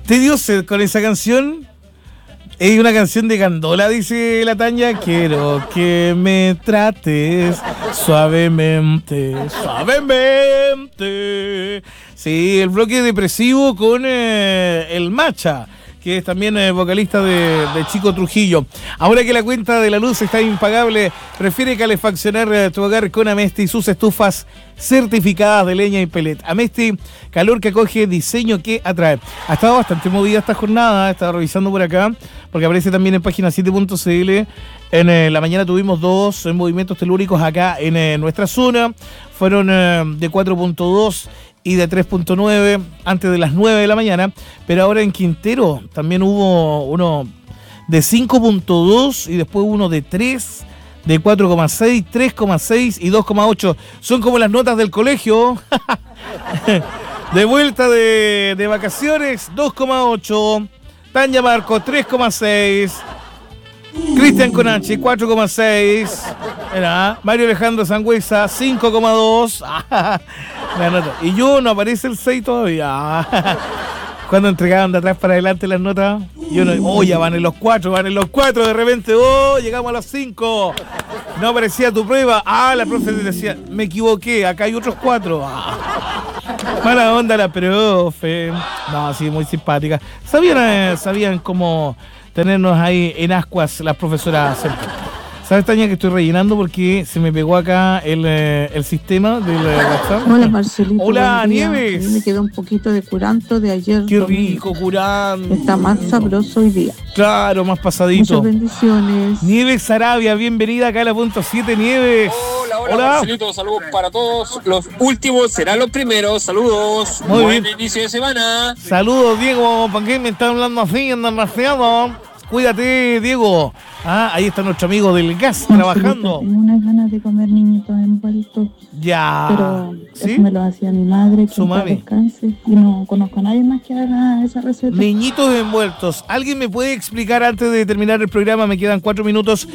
¿Te dio sed con esa canción? Es una canción de Gandola, dice la Tania. Quiero que me trates suavemente, suavemente. Sí, el bloque depresivo con el Macha, que es también vocalista de Chico Trujillo. Ahora que la cuenta de la luz está impagable, prefiere calefaccionar tu hogar con Amesti y sus estufas certificadas de leña y pellet. Amesti, calor que acoge, diseño que atrae. Ha estado bastante movida esta jornada, he estado revisando por acá, porque aparece también en página 7.cl. En la mañana tuvimos 2 movimientos telúricos acá en nuestra zona. Fueron de 4.2 y de 3.9 antes de las 9 de la mañana, pero ahora en Quintero también hubo uno de 5.2 y después uno de 3, de 4.6, 3.6 y 2.8. Son como las notas del colegio. De vuelta de vacaciones, 2.8. Tanya Marco, 3.6. Cristian Conache, 4.6. Mario Alejandro Sangüesa, 5.2. Y yo no aparece el 6 todavía. Cuando entregaban de atrás para adelante las notas, yo no, ya van en los 4, de repente, llegamos a los 5. No aparecía tu prueba. La profe decía, me equivoqué, acá hay otros 4. Mala onda la profe. No, sí, muy simpática. Sabían cómo tenernos ahí en ascuas las profesoras. ¿Sabes, Tania, que estoy rellenando porque se me pegó acá el sistema del WhatsApp? Hola, Marcelito. Hola, Nieves. A mí me quedó un poquito de curanto de ayer. Qué rico, curanto. Está más sabroso hoy día. Claro, más pasadito. Muchas bendiciones. Nieves Sarabia, bienvenida acá a la punto 7, Nieves. Hola, Marcelito, saludos para todos. Los últimos serán los primeros. Saludos. Muy bien. Buen inicio de semana. Saludos, Diego. ¿Por qué me están hablando así? Andan raseado. Cuídate, Diego. Ahí está nuestro amigo del gas trabajando. Tengo unas ganas de comer niñitos envueltos. Ya. Pero ¿sí? Eso me lo hacía mi madre, que su mami. Descanse, y no conozco a nadie más que haga esa receta. Niñitos envueltos. ¿Alguien me puede explicar antes de terminar el programa? Me quedan 4 minutos.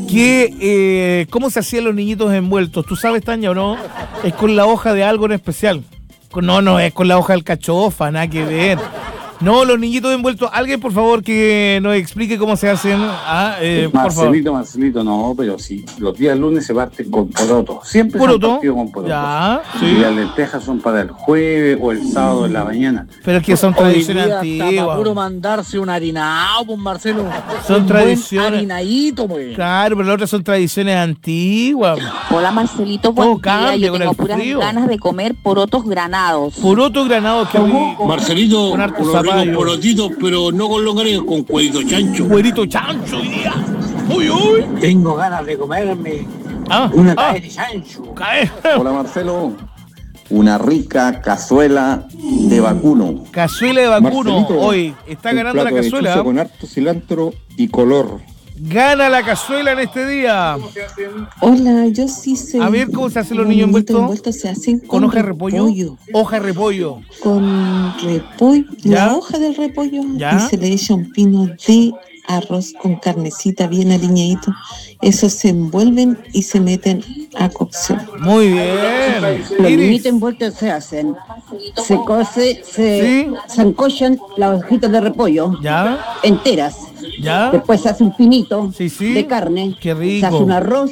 ¿Cómo se hacían los niñitos envueltos? ¿Tú sabes, Tania, o no? Es con la hoja de algo en especial. No es con la hoja del cachofa, nada que ver. No, los niñitos envueltos. Alguien, por favor, que nos explique cómo se hacen. Marcelito, no, pero sí. Los días lunes se parten con poroto. Siempre se han partido con poroto. Ya, sí. Y las lentejas son para el jueves o el sábado en la mañana. Pero es que son tradiciones antiguas. Para puro mandarse un harinado, pues, Marcelo. Son un tradiciones. buen harinadito, pues. Claro, pero las otras son tradiciones antiguas. Hola, Marcelito, buen día. Yo tengo puras frío. ganas de comer porotos granados. Porotos granados, qué rico. Marcelito, con harto unos ricos porotitos, pero no con longaniza, con cuerito chancho. Cuerito chancho, hoy día. Uy. Tengo ganas de comerme una caja de chancho. Hola, Marcelo. Una rica cazuela de vacuno. Cazuela de vacuno. Marcelito, hoy está ganando la cazuela. Con harto cilantro y color. Gana la cazuela en este día. Hola, yo sí sé. A ver cómo se hacen los niños envueltos. Se hacen con hoja de repollo. Hoja de repollo. Con repollo. ¿Ya? La hoja del repollo. ¿Ya? Y se le echa un pino de arroz con carnecita bien aliñadito. Esos se envuelven y se meten a cocción. Muy bien. Los niñitos envueltos se hacen. Se cose, se zancochan las hojitas de repollo. ¿Ya? Enteras. ¿Ya? Después se hace un pinito de carne. Qué rico. Se hace un arroz.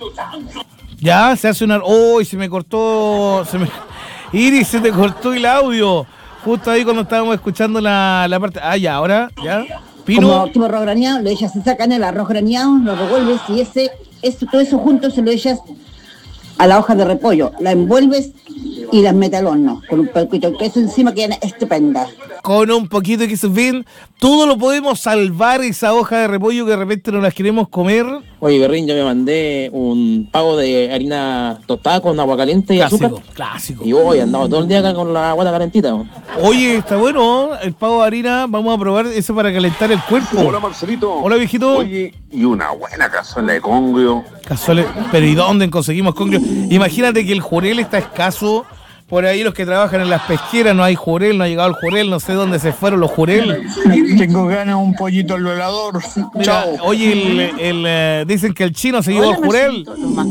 Ya, se hace un arroz. ¡Uy! Se me cortó. Iris, se te cortó el audio. Justo ahí cuando estábamos escuchando la parte. Ya, ahora, ya. Pino. Como tipo arroz graneado, lo echas, se sacan el arroz graneado, lo revuelves y todo eso junto se lo echas a la hoja de repollo. La envuelves y las metes al horno con un poquito de queso encima, que quedan estupenda. Con un poquito de queso, bien, todo lo podemos salvar, esa hoja de repollo que de repente no las queremos comer. Oye, Berrín, yo me mandé un pago de harina tostada con agua caliente y azúcar. Clásico. Y hoy andaba todo el día acá con la guata calentita. Oye, está bueno, el pavo de harina, vamos a probar eso para calentar el cuerpo. Hola, Marcelito. Hola, viejito. Oye, y una buena cazuela de congrio. Pero ¿y dónde conseguimos congrio? Imagínate que el jurel está escaso. Por ahí los que trabajan en las pesqueras, no hay jurel, no ha llegado el jurel, no sé dónde se fueron los jurel. Tengo ganas de un pollito al velador. Mira, oye, dicen que el chino se llevó el jurel. Lo más facilito.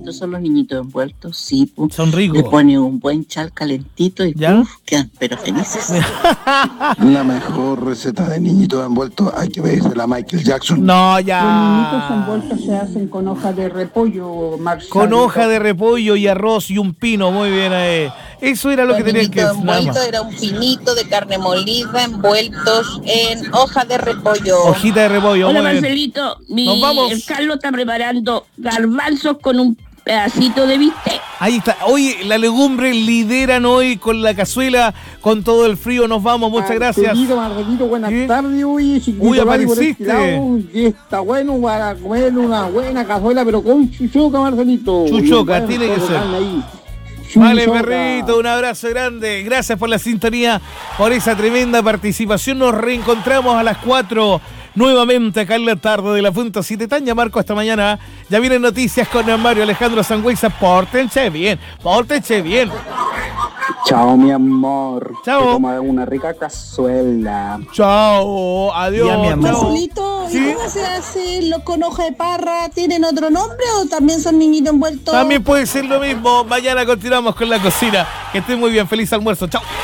distintos son los niñitos envueltos, sí, pues. Son ricos. Le ponen un buen chal calentito y quedan pero felices. La mejor receta de niñitos envueltos hay que verse la Michael Jackson. No, ya. Los niñitos envueltos se hacen con hoja de repollo, Marcelo. Con hoja de repollo y arroz y un pino, muy bien ahí. Eso era lo que tenían que hacer. Envuelto era un pinito de carne molida envueltos en hoja de repollo. Hojita de repollo. Hola Marcelito, el Carlos está preparando garbanzos con un pedacito de bistec. Ahí está. Hoy la legumbre lideran hoy con la cazuela, con todo el frío. Nos vamos, muchas gracias. Marcelito, buenas tardes. Uy, apareciste. Y está bueno para comer una buena cazuela, pero con chuchoca, Marcelito. Chuchoca, tiene que ser. Vale, perrito, un abrazo grande. Gracias por la sintonía, por esa tremenda participación. Nos reencontramos a las 4 nuevamente acá en la tarde de la Punta 7. Tania Marco, hasta mañana. Ya vienen noticias con Mario Alejandro Sangüesa. Pórtense bien, pórtense bien. Chao, mi amor. Chao. Te como una rica cazuela. Chao, adiós. Ya, mi amor. Marcelito, ¿Sí? ¿y cómo se hace con hoja de parra? ¿Tienen otro nombre o también son niñitos envueltos? También puede ser lo mismo. Mañana continuamos con la cocina. Que estén muy bien. Feliz almuerzo. Chao.